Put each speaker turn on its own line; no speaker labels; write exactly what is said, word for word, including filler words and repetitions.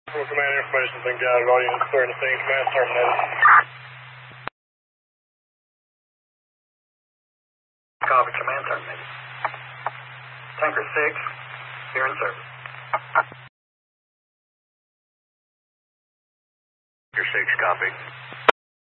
Full command information's been gathered. All units clear to scene. Command terminated.
Copy, command terminated. Tanker six, here in service.
Tanker six, copy.